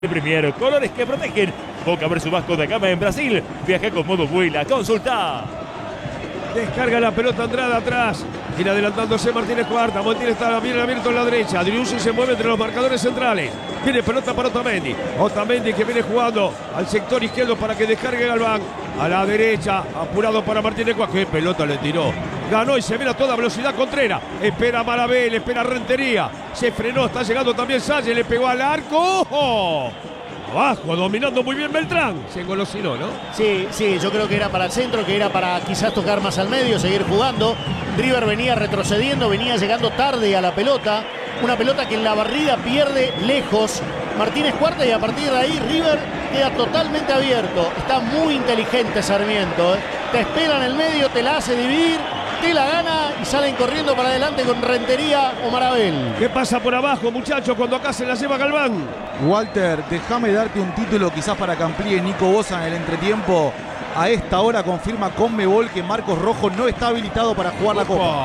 Premier, colores que protegen. Boca versus Vasco da Gama en Brasil. Viaja con modo vuela. Consulta. Descarga la pelota Andrada atrás. Viene adelantándose Martínez Cuarta. Martínez está bien abierto en la derecha. Driussi se mueve entre los marcadores centrales. Viene pelota para Otamendi. Otamendi que viene jugando al sector izquierdo para que descargue Galván. A la derecha, apurado para Martínez Cuarta. ¡Qué pelota le tiró! Ganó y se viene a toda velocidad Contreras. Espera Marabel, espera Rentería. Se frenó, está llegando también Salle. Le pegó al arco. ¡Ojo! Abajo, dominando muy bien Beltrán. Se engolosinó, ¿no? Sí, yo creo que era para el centro, que era para quizás tocar más al medio, seguir jugando. River venía retrocediendo, venía llegando tarde a la pelota. Una pelota que en la barrida pierde lejos Martínez Cuarta y a partir de ahí River queda totalmente abierto. Está muy inteligente Sarmiento. Te espera en el medio, te la hace dividir, te la gana y salen corriendo para adelante con Rentería o Marabel. ¿Qué pasa por abajo, muchachos, cuando acá se la lleva Galván? Walter, déjame darte un título quizás para que amplíe Nico Bosa en el entretiempo. A esta hora confirma Conmebol que Marcos Rojo no está habilitado para jugar la Copa.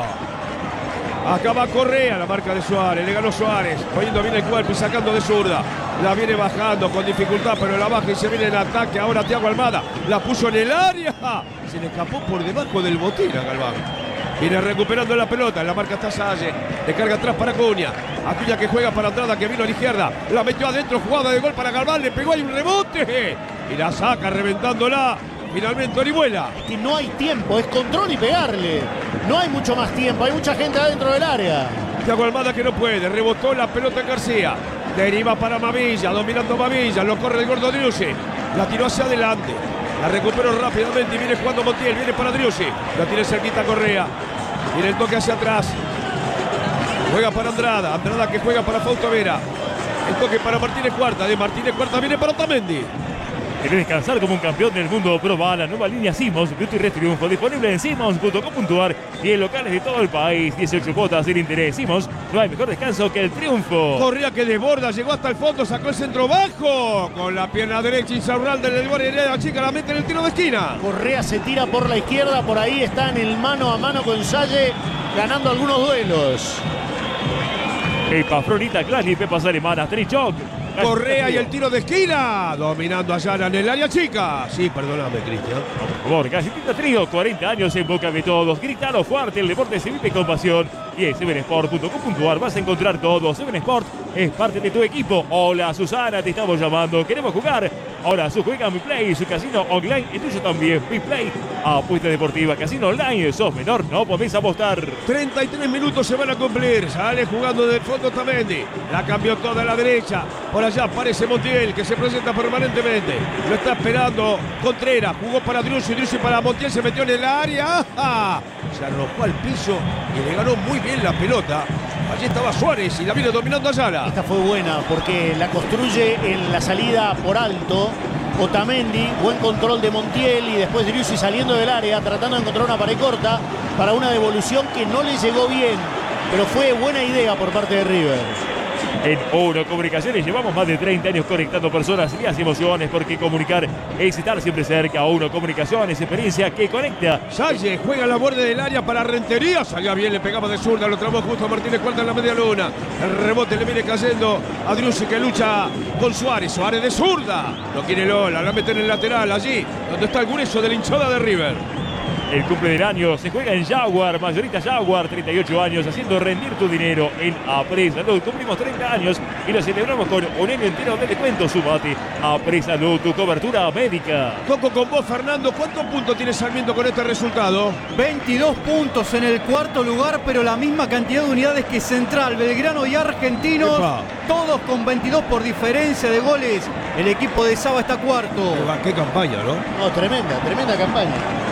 Acá va Correa, la marca de Suárez, le ganó Suárez, poniendo bien el cuerpo y sacando de zurda. La viene bajando con dificultad, pero la baja y se viene en ataque. Ahora Thiago Almada, la puso en el área. Se le escapó por debajo del botín a Galván. Viene recuperando la pelota, en la marca está Salle. Descarga atrás para Acuña. Acuña que juega para Andrada, que vino a la izquierda. La metió adentro, jugada de gol para Galván, le pegó ahí un rebote. Y la saca reventándola. Finalmente Orihuela. Es que no hay tiempo, es control y pegarle. No hay mucho más tiempo, hay mucha gente adentro del área. Thiago Almada que no puede, rebotó la pelota en García. Deriva para Mavilla, dominando Mavilla, lo corre el gordo Driussi. La tiró hacia adelante. La recuperó rápidamente y viene jugando Montiel, viene para Driussi. La tiene cerquita Correa. Viene el toque hacia atrás. Juega para Andrada. Andrada que juega para Fausto Vera. El toque para Martínez Cuarta. De Martínez Cuarta viene para Otamendi. ¿Querés descansar como un campeón del mundo? Proba la nueva línea Simons Beauty Rest Triunfo, disponible en simons.com.ar y en locales de todo el país. 18 cuotas sin interés. Simons, no hay mejor descanso que el triunfo. Correa que desborda, llegó hasta el fondo, sacó el centro bajo. Con la pierna derecha, Insaurralde del lugar y la chica la mete en el tiro de esquina. Correa se tira por la izquierda, por ahí está en el mano a mano con Salle, ganando algunos duelos. Pepa, Fronita, Clani, Pepas Alemanas, Trichok. Correa y el tiro de esquina, dominando a Yara en el área chica. Sí, perdóname, Cristian. Por favor, Galletita Trío, 40 años en boca de todos. Gritalo fuerte, el deporte se vive con pasión. Y en 7sport.com.ar vas a encontrar todo. 7 Sport es parte de tu equipo. Hola, Susana, te estamos llamando. Queremos jugar. Ahora su juega Mi Play, su casino online y tuyo también. Mi Play, apuesta deportiva, casino online. Sos menor, no podés apostar. 33 minutos se van a cumplir. Sale jugando del fondo Otamendi. La cambió toda a la derecha. Por allá aparece Montiel, que se presenta permanentemente. Lo está esperando Contreras. Jugó para Driussi, Driussi para Montiel. Se metió en el área. ¡Ah! Se arrojó al piso y le ganó muy bien la pelota. Allí estaba Suárez y la viene dominando Ayala. Esta fue buena porque la construye en la salida por alto Otamendi, buen control de Montiel y después Driussi saliendo del área tratando de encontrar una pared corta para una devolución que no le llegó bien, pero fue buena idea por parte de River. En Uno Comunicaciones llevamos más de 30 años conectando personas y las emociones, porque comunicar es estar siempre cerca. Uno Comunicaciones, experiencia que conecta. Salle juega a la borde del área para Rentería. Salía bien, le pegaba de zurda, lo trabó justo a Martínez Cuarta en la media luna. El rebote le viene cayendo a Driussi, que lucha con Suárez. Suárez de zurda. No quiere Lola, la mete en el lateral, allí donde está el grueso de la hinchada de River. El cumple del año se juega en Jaguar, mayorita Jaguar, 38 años, haciendo rendir tu dinero en Apre Salud. Cumplimos 30 años y lo celebramos con un año entero de descuento. Sumate a Apre Salud, tu cobertura médica. Toco con vos, Fernando. ¿Cuántos puntos tiene Sarmiento con este resultado? 22 puntos en el cuarto lugar, pero la misma cantidad de unidades que Central, Belgrano y Argentinos. ¡Epa! Todos con 22 por diferencia de goles. El equipo de Saba está cuarto. Qué campaña, ¿no? No, tremenda campaña.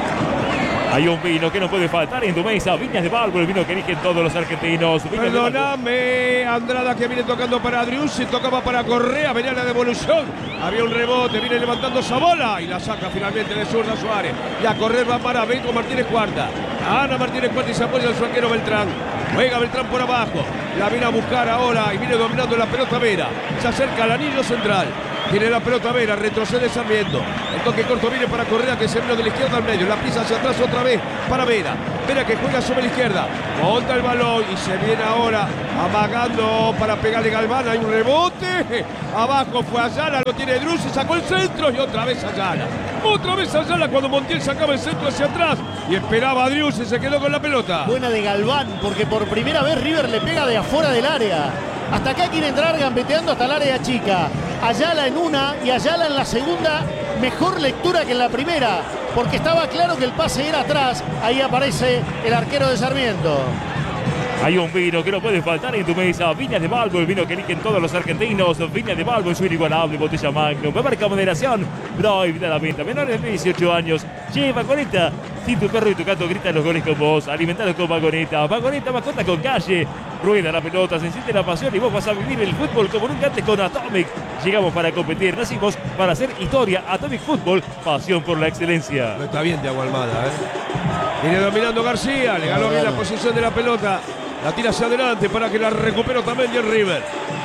Hay un vino que no puede faltar en tu mesa. Viñas de Balbo, el vino que eligen todos los argentinos. Viñas de Balbo. Perdóname, Andrada que viene tocando para Driussi, tocaba para Correa, venía la devolución. Había un rebote, viene levantando esa bola y la saca finalmente de zurda Suárez. Y a correr va para Benco Martínez Cuarta. Ana Martínez Cuarta y se apoya el arquero Beltrán. Juega Beltrán por abajo. La viene a buscar ahora y viene dominando la pelota Vera. Se acerca al anillo central. Tiene la pelota Vera, retrocede Sarmiento. El toque corto viene para Correa, que se vino de la izquierda al medio. La pisa hacia atrás otra vez para Vera. Vera que juega sobre la izquierda. Monta el balón y se viene ahora amagando para pegarle Galván. Hay un rebote. Abajo fue Ayala, lo tiene Drussi, sacó el centro y otra vez Ayala. Otra vez Ayala cuando Montiel sacaba el centro hacia atrás y esperaba a Drussi, se quedó con la pelota. Buena de Galván, porque por primera vez River le pega de afuera del área. Hasta acá quiere entrar gambeteando hasta el área chica. Ayala en una y Ayala en la segunda. Mejor lectura que en la primera, porque estaba claro que el pase era atrás. Ahí aparece el arquero de Sarmiento. Hay un vino que no puede faltar en tu mesa. Viñas de Balbo, el vino que eligen todos los argentinos. Viñas de Balbo es su inigualable botella Magnum. Marca moderación, prohibida la venta. Menores de 18 años. Lleva Vagoneta. Si tu perro y tu gato gritan los goles con vos, alimentados con Vagoneta. Vagoneta, mascota con calle. Rueda la pelota, se enciende la pasión y vos vas a vivir el fútbol como nunca antes con Atomic. Llegamos para competir, nacimos para hacer historia. Atomic Fútbol, pasión por la excelencia. No está bien Thiago Almada, Viene dominando García, le ganó bien la posición de la pelota. La tira hacia adelante para que la recupere también el River.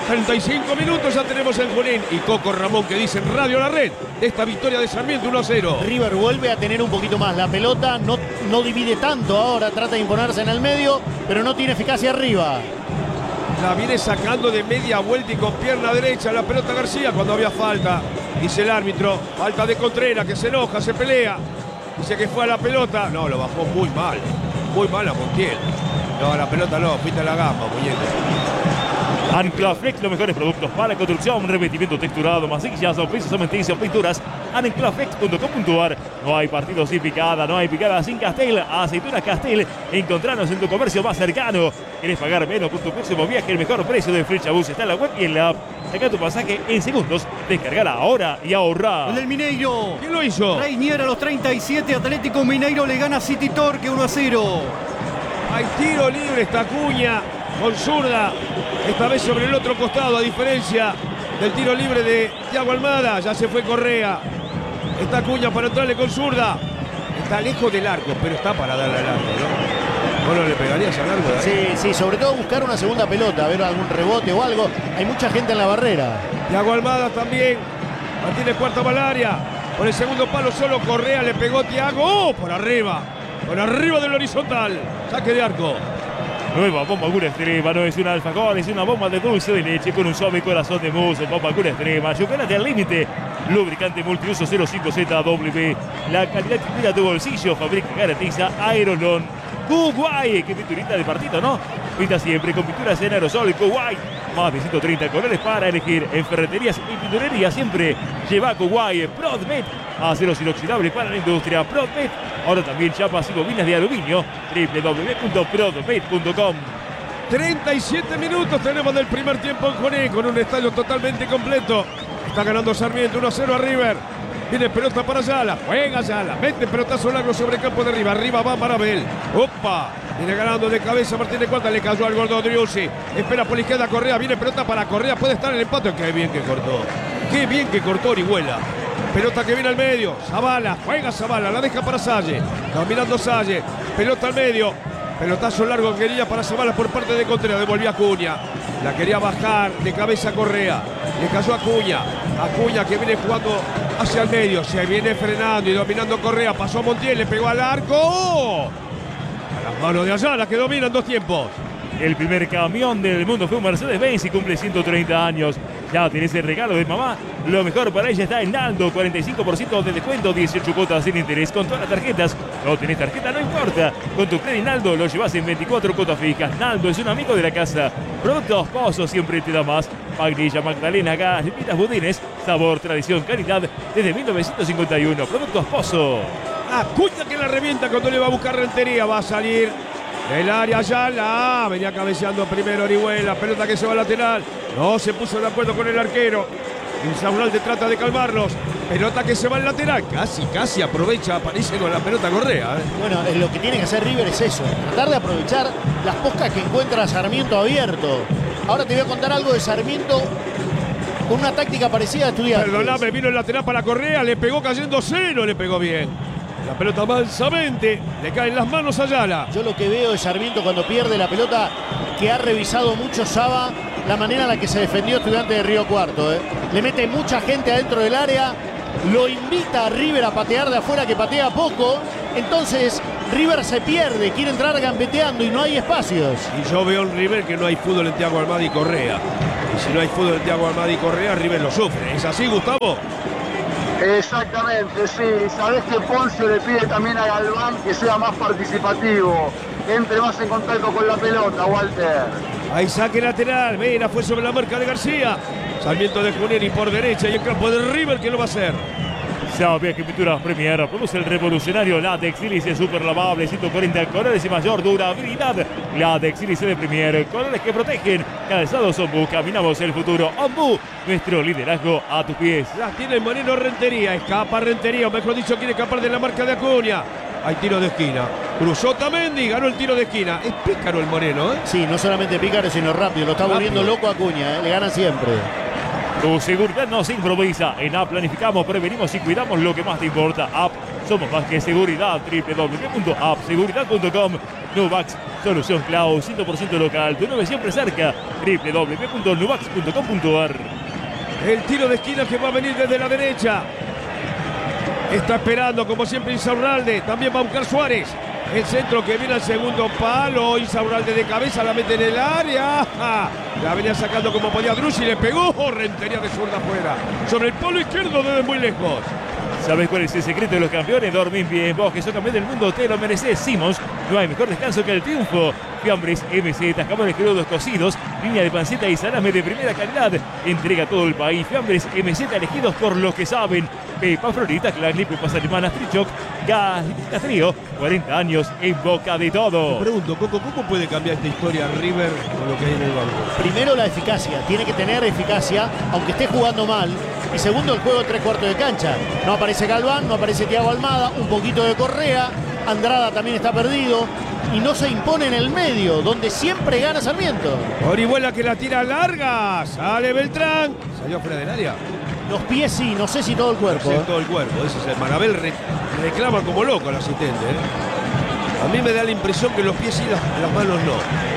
35 minutos ya tenemos en Junín. Y Coco Ramón que dice en Radio La Red de esta victoria de Sarmiento 1-0. River vuelve a tener un poquito más la pelota. No divide tanto ahora, trata de imponerse en el medio, pero no tiene eficacia arriba. La viene sacando de media vuelta y con pierna derecha la pelota García cuando había falta. Dice el árbitro, falta de Contreras, que se enoja, se pelea. Dice que fue a la pelota. No, lo bajó muy mal a Montiel. No, la pelota no, fuiste a la gamba, muñeco. Anclaflex, los mejores productos para construcción, revestimiento texturado, masilla, pisos cementicios, pinturas. Anclaflex.com.ar. No hay partido sin picada, no hay picada sin Castel. Aceitunas Castel, encontranos en tu comercio más cercano. ¿Querés pagar menos con tu próximo viaje? El mejor precio de Flechabús está en la web y en la app. Saca tu pasaje en segundos, descargala ahora y ahorra. El del Mineiro. ¿Quién lo hizo? Reinier a los 37, Atlético Mineiro le gana a City Torque 1-0. Hay tiro libre, esta Acuña con zurda, esta vez sobre el otro costado, a diferencia del tiro libre de Thiago Almada. Ya se fue Correa. Esta Acuña para entrarle con zurda. Está lejos del arco, pero está para darle al arco, ¿no? ¿Vos no le pegarías al arco de ahí? Sí, sobre todo buscar una segunda pelota, ver algún rebote o algo. Hay mucha gente en la barrera. Thiago Almada también. Martínez cuarta malaria. Por el segundo palo solo Correa le pegó Thiago. ¡Oh! Por arriba del horizontal. Saque de arco. Nueva bomba Gura Extrema, no es una alfajor, es una bomba de dulce de leche con un suave corazón de mousse. Bomba Gura Extrema, chocolate al límite, lubricante multiuso 05ZW. La calidad que cuida tu bolsillo, fabrica y garantiza Aerolón. Kuwait, qué pinturita de partido, ¿no? Pinta siempre con pinturas en aerosol. Kuwait, más de 130 colores para elegir. En ferreterías y pinturería siempre lleva Kuwait. Prodmet, aceros inoxidables para la industria. Prodmet, ahora también chapas y bobinas de aluminio. www.prodmet.com. 37 minutos tenemos del primer tiempo en Junín, con un estadio totalmente completo. Está ganando Sarmiento 1-0 a River. Viene pelota para Ayala, juega Ayala, mete pelotazo largo sobre el campo de River. Arriba va Marabel. ¡Opa! Viene ganando de cabeza Martínez Cuarta, le cayó al gordo Driussi. Espera por la izquierda Correa, viene pelota para Correa, puede estar en el empate. ¡Qué bien que cortó! ¡Qué bien que cortó Orihuela! Pelota que viene al medio, Zavala, juega Zavala, la deja para Salle. Dominando Salle, pelota al medio. Pelotazo largo que quería para Zavala por parte de Contreras, devolvió a Acuña. La quería bajar de cabeza Correa. Le cayó a Acuña. Acuña que viene jugando hacia el medio. Se viene frenando y dominando Correa. Pasó a Montiel, le pegó al arco. ¡Oh! A las manos de Ayala que dominan dos tiempos. El primer camión del mundo fue un Mercedes-Benz y cumple 130 años. Ya tenés el regalo de mamá. Lo mejor para ella está en Naldo. 45% de descuento, 18 cuotas sin interés con todas las tarjetas. No tenés tarjeta, no importa. Con tu crédito Naldo lo llevas en 24 cuotas fijas. Naldo es un amigo de la casa. Productos Pozo siempre te da más. Vainilla, magdalena, gas, pitas, budines. Sabor, tradición, calidad. Desde 1951. Productos Pozo. Acuña que la revienta cuando le va a buscar Rentería. Va a salir del área Ayala. Venía cabeceando primero Orihuela. Pelota que se va al lateral. No se puso de acuerdo con el arquero. Insaurralde trata de calmarlos. Pelota que se va al lateral. Casi aprovecha. Aparece con la pelota Correa. Bueno, lo que tiene que hacer River es eso. Tratar de aprovechar las poscas que encuentra Sarmiento abierto. Ahora te voy a contar algo de Sarmiento con una táctica parecida a Estudiantes. Perdóname, vino el lateral para Correa. Le pegó cayendo cero. Le pegó bien. La pelota mansamente le cae en las manos a Ayala. Yo lo que veo de Sarmiento cuando pierde la pelota, que ha revisado mucho Saba, la manera en la que se defendió Estudiantes de Río Cuarto. Le mete mucha gente adentro del área, lo invita a River a patear de afuera, que patea poco. Entonces River se pierde, quiere entrar gambeteando y no hay espacios. Y yo veo en River que no hay fútbol en Thiago Almada y Correa. Y si no hay fútbol en Thiago Almada y Correa, River lo sufre. ¿Es así, Gustavo? Exactamente, sí. Sabés que Ponce le pide también a Galván que sea más participativo, que entre más en contacto con la pelota, Walter. Hay saque lateral, Vera fue sobre la marca de García. Sarmiento de Junín y por derecha y el campo de River, que lo va a hacer. Sabía que Pinturas Premier produce el revolucionario látex sílice super lavable, 140 colores y mayor durabilidad. Látex sílice de Premier, colores que protegen. Calzados Ombu, caminamos el futuro. Ombu, nuestro liderazgo a tus pies. Las tiene el Moreno Rentería, escapa Rentería, o mejor dicho, quiere escapar de la marca de Acuña. Hay tiro de esquina. Cruzó Otamendi, ganó el tiro de esquina. Es pícaro el Moreno, ¿eh? Sí, no solamente pícaro, sino rápido. Lo está volviendo loco a Acuña, le gana siempre. Tu seguridad nos improvisa. En App planificamos, prevenimos y cuidamos lo que más te importa. App, somos más que seguridad. www.appseguridad.com. Nuvax, solución cloud, 100% local. Tu nube siempre cerca. www.nuvax.com.ar. El tiro de esquina que va a venir desde la derecha. Está esperando, como siempre, Insaurralde. También va a buscar Suárez. El centro que viene al segundo palo. Insaurralde de cabeza, la mete en el área. La venía sacando como podía Drussi, le pegó. Rentería de zurda afuera. Sobre el polo izquierdo desde muy lejos. ¿Sabes cuál es el secreto de los campeones? Dormir bien. Vos que sos campeón del mundo, te lo mereces. Simmons, no hay mejor descanso que el triunfo. Fiambres, MZ, jamones crudos cocidos, línea de panceta y salame de primera calidad. Entrega a todo el país. Fiambres, MZ elegidos por los que saben. Pepa Florita, Clagli, Pepas Alemanas, Trichoc, Galita Frío, 40 años en boca de todo. Te pregunto, Coco, ¿cómo puede cambiar esta historia River con lo que hay en el banco? Primero la eficacia, tiene que tener eficacia, aunque esté jugando mal. Y segundo, el juego 3/4 de cancha. No aparece Galván, no aparece Thiago Almada, un poquito de Correa. Andrada también está perdido. Y no se impone en el medio, donde siempre gana Sarmiento. Orihuela que la tira larga. Sale Beltrán. Salió fuera del área. Los pies sí, no sé si todo el cuerpo. Sí, todo el cuerpo. Ese es el Marabel. Reclama como loco al asistente. A mí me da la impresión que los pies sí, las manos no.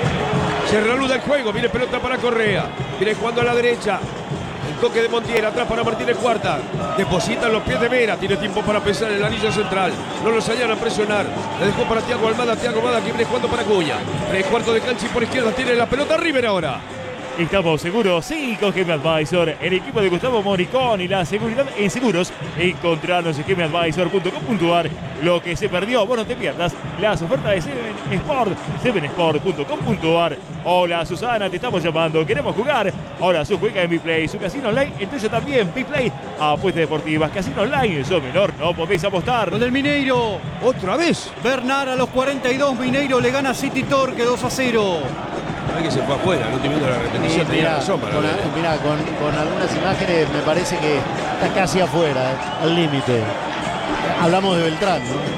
Se reanuda el juego. Viene pelota para Correa. Viene jugando a la derecha. El toque de Montiel. Atrás para Martínez Cuarta. Depositan los pies de Vera. Tiene tiempo para pensar en el anillo central. No lo salieron a presionar. Le dejó para Thiago Almada. Thiago Almada que viene jugando para Acuña. 3/4 de cancha y por izquierda tiene la pelota River ahora. Estamos seguros, sí, con Geme Advisor, el equipo de Gustavo Moricón y la seguridad en seguros. Encontrarnos en gemeadvisor.com.ar. Lo que se perdió, vos no te pierdas las ofertas de Seven Sport, sevensport.com.ar. Hola Susana, te estamos llamando, queremos jugar. Ahora su juega en Biplay, su casino online, el tuyo también, Biplay. Apuestas deportivas, casino online, sos menor, no podés apostar. Gol del Mineiro. ¿Otra vez? Bernard a los 42, Mineiro le gana a City Torque 2-0. Hay que se fue afuera, no estoy viendo la repetición, tenía razón para ver. Mirá, con algunas imágenes me parece que está casi afuera, al límite. Hablamos de Beltrán,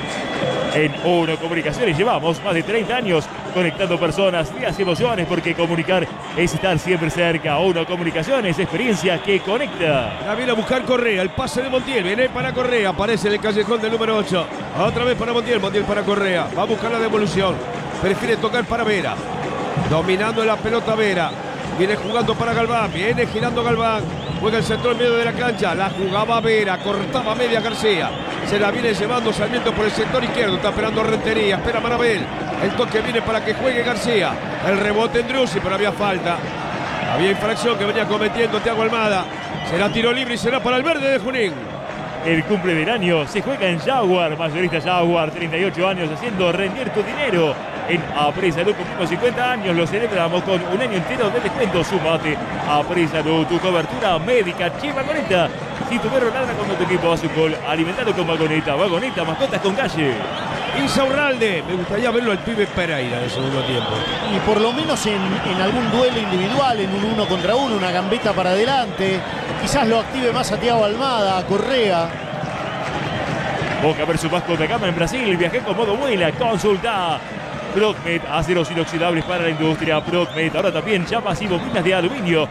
¿no? En Uno Comunicaciones llevamos más de 30 años conectando personas, días y emociones, porque comunicar es estar siempre cerca. Uno Comunicaciones, experiencia que conecta. La viene a buscar Correa, el pase de Montiel, viene para Correa, aparece en el callejón del número 8. Otra vez para Montiel, Montiel para Correa, va a buscar la devolución, prefiere tocar para Vera. Dominando la pelota Vera. Viene jugando para Galván. Viene girando Galván. Juega el centro en medio de la cancha. La jugaba Vera. Cortaba media García. Se la viene llevando Sarmiento por el sector izquierdo. Está esperando Rentería. Espera Marabel. El toque viene para que juegue García. El rebote en Drussi, pero había falta. Había infracción que venía cometiendo Thiago Almada. Será tiro libre y será para el verde de Junín. El cumple del año se juega en Jaguar. Mayorista Jaguar, 38 años haciendo rendir tu dinero. En Apresalud cumplimos 50 años, lo celebramos con un año entero de descuento. Sumate a Apresalud, tu cobertura médica. Che, Vagoneta, si tu perro ladra cuando tu equipo hace un gol, alimentado con Vagoneta. Vagoneta, mascotas con calle. Insaurralde, me gustaría verlo al pibe Pereira en el segundo tiempo. Y por lo menos en algún duelo individual, en un 1 contra 1, una gambeta para adelante. Quizás lo active más a Thiago Almada, a Correa. Boca versus Vasco da Gama en Brasil. Viajé con modo vuela. Consulta. Procmed, aceros inoxidables para la industria. Procmed, ahora también chapas y bobinas de aluminio.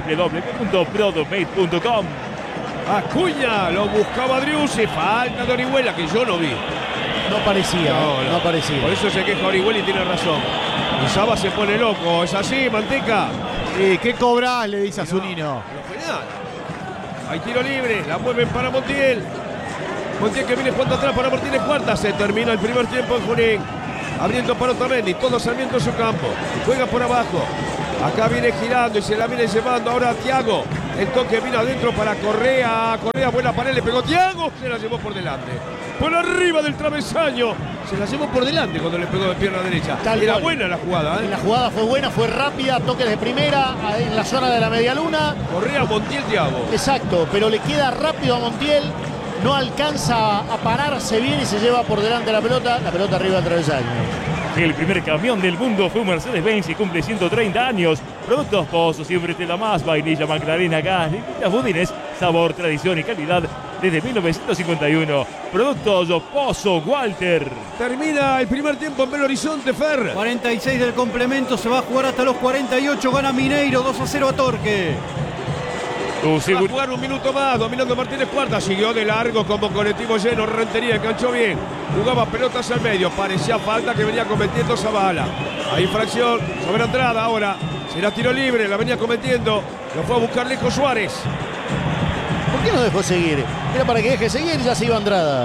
www.procmed.com. Acuña, lo buscaba Driussi. Falta de Orihuela, que yo no vi. No parecía, no parecía. Por eso se queja Orihuela y tiene razón. Y Saba se pone loco. ¿Es así, Manteca? ¿Qué cobrás? Le dice a Zunino. Genial. Hay tiro libre, la mueven para Montiel. Montiel que viene jugando atrás para Martínez Cuarta. Se termina el primer tiempo en Junín. Abriendo para Otamendi, todo Sarmiento en su campo. Juega por abajo. Acá viene girando y se la viene llevando ahora a Thiago. El toque vino adentro para Correa. Correa, buena pared, le pegó Thiago. Se la llevó por delante. Por arriba del travesaño. Se la llevó por delante cuando le pegó de pierna derecha. Era buena la jugada. La jugada fue buena, fue rápida, toque de primera en la zona de la medialuna. Correa, Montiel, Thiago. Exacto, pero le queda rápido a Montiel. No alcanza a pararse bien y se lleva por delante la pelota arriba del travesaño. El primer camión del mundo fue un Mercedes-Benz y cumple 130 años. Productos Pozo, siempre te da más. Vainilla, Magdalena, gas, distintas budines, sabor, tradición y calidad desde 1951. Productos Pozo, Walter. Termina el primer tiempo en Belo Horizonte, Fer. 46 del complemento, se va a jugar hasta los 48. Gana Mineiro 2-0 a Torque. Va a jugar un minuto más, dominando Martínez Cuarta. Siguió de largo como colectivo lleno. Rentería, enganchó bien. Jugaba pelotas al medio. Parecía falta que venía cometiendo Zavala. Hay infracción sobre Andrada ahora. Será tiro libre, la venía cometiendo. Lo fue a buscar lejos Suárez. ¿Por qué no dejó seguir? Era para que deje seguir y ya se iba Andrada.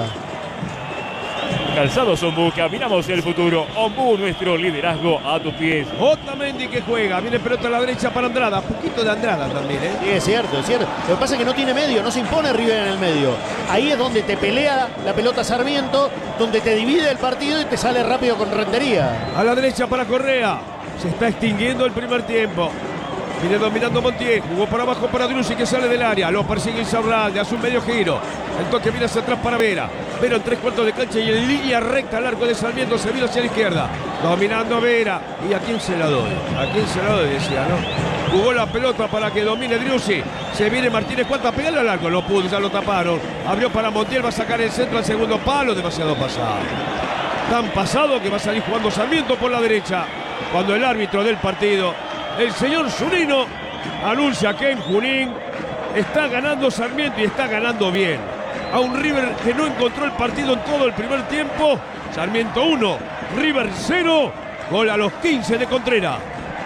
Calzados Ombú, caminamos el futuro. Ombú, nuestro liderazgo a tus pies. Otamendi que juega. Viene pelota a la derecha para Andrada. Poquito de Andrada también, ¿eh? Sí, es cierto, es cierto. Lo que pasa es que no tiene medio, no se impone River en el medio. Ahí es donde te pelea la pelota Sarmiento, donde te divide el partido y te sale rápido con Rentería. A la derecha para Correa. Se está extinguiendo el primer tiempo. Viene dominando Montiel. Jugó para abajo para Drusi que sale del área. Lo persigue Insaurralde. Hace un medio giro. El toque viene hacia atrás para Vera. Vera en 3/4 de cancha y en línea recta al arco de Sarmiento. Se vino hacia la izquierda. Dominando Vera. ¿Y a quién se la doy? ¿A quién se la doy? Decía, ¿no? Jugó la pelota para que domine Drusi. Se viene Martínez Cuarta a pegarle al arco. No pudo, ya lo taparon. Abrió para Montiel. Va a sacar el centro al segundo palo. Demasiado pasado. Tan pasado que va a salir jugando Sarmiento por la derecha. Cuando el árbitro del partido, el señor Zunino, anuncia que en Junín está ganando Sarmiento y está ganando bien. A un River que no encontró el partido en todo el primer tiempo. Sarmiento 1, River 0. Gol a los 15 de Contreras.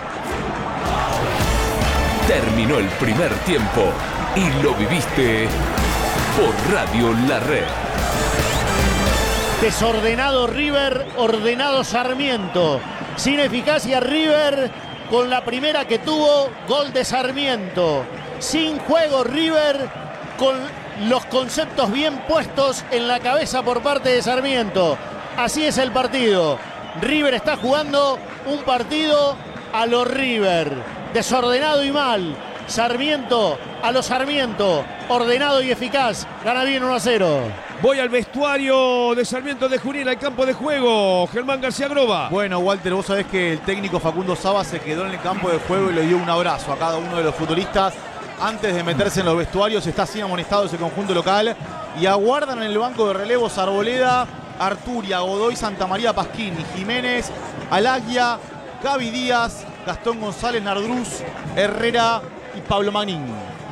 Terminó el primer tiempo y lo viviste por Radio La Red. Desordenado River, ordenado Sarmiento. Sin eficacia River. Con la primera que tuvo, gol de Sarmiento. Sin juego River, con los conceptos bien puestos en la cabeza por parte de Sarmiento. Así es el partido. River está jugando un partido a lo River. Desordenado y mal. Sarmiento a lo Sarmiento. Ordenado y eficaz. Gana bien 1-0. Voy al vestuario de Sarmiento de Junín, al campo de juego. Germán García Groba. Bueno, Walter, vos sabés que el técnico Facundo Saba se quedó en el campo de juego y le dio un abrazo a cada uno de los futbolistas antes de meterse en los vestuarios. Está sin amonestado ese conjunto local y aguardan en el banco de relevos Arboleda, Arturia, Godoy, Santa María, Pasquini, Jiménez, Alagia, Gaby Díaz, Gastón González, Nardruz, Herrera y Pablo Magnín.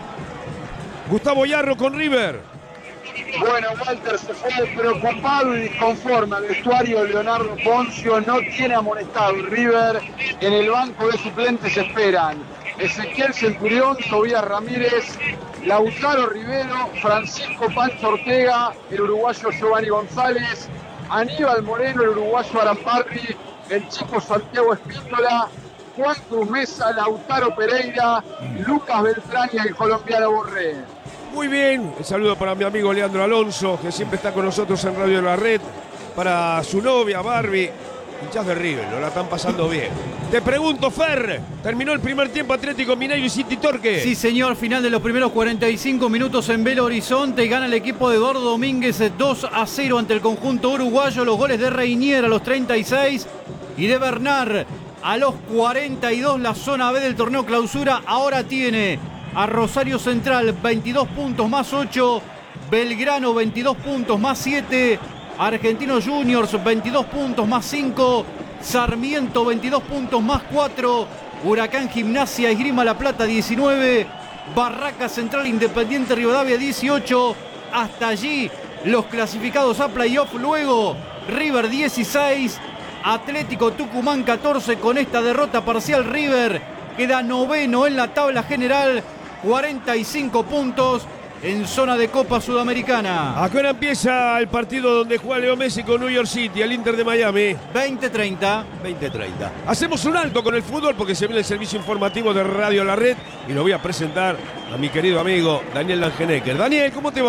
Gustavo Yarro con River. Bueno, Walter se fue preocupado y disconforme al vestuario. Leonardo Poncio no tiene amonestado. River en el banco de suplentes esperan Ezequiel Centurión, Tobías Ramírez, Lautaro Rivero, Francisco Pancho Ortega, el uruguayo Giovanni González, Aníbal Moreno, el uruguayo Aramparri, el chico Santiago Espíndola, Juan Cruz Mesa, Lautaro Pereira, Lucas Beltrán y el colombiano Borré. Muy bien, el saludo para mi amigo Leandro Alonso, que siempre está con nosotros en Radio La Red, para su novia Barbie, hinchas de River, lo la están pasando bien. Te pregunto, Fer, terminó el primer tiempo Atlético Mineiro y City Torque. Sí, señor, final de los primeros 45 minutos en Belo Horizonte, gana el equipo de Eduardo Domínguez 2-0 ante el conjunto uruguayo, los goles de Reinier a los 36 y de Bernard a los 42, la zona B del torneo clausura ahora tiene a Rosario Central 22 puntos más 8, Belgrano 22 puntos más 7, Argentinos Juniors 22 puntos más 5, Sarmiento 22 puntos más 4, Huracán Gimnasia Esgrima La Plata 19, Barraca Central Independiente Rivadavia 18, hasta allí los clasificados a playoff. Luego River 16, Atlético Tucumán 14. Con esta derrota parcial River queda noveno en la tabla general, 45 puntos en zona de Copa Sudamericana. ¿A qué hora empieza el partido donde juega Leo Messi con New York City, el Inter de Miami? 20:30. 20:30. Hacemos un alto con el fútbol porque se viene el servicio informativo de Radio La Red y lo voy a presentar a mi querido amigo Daniel Langenecker. Daniel, ¿cómo te va?